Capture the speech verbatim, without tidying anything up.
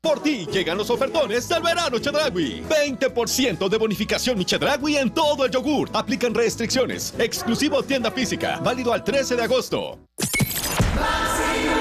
Por ti llegan los ofertones del verano Chedraui. veinte por ciento de bonificación mi Chedraui en todo el yogur. Aplican restricciones. Exclusivo tienda física. Válido al trece de agosto.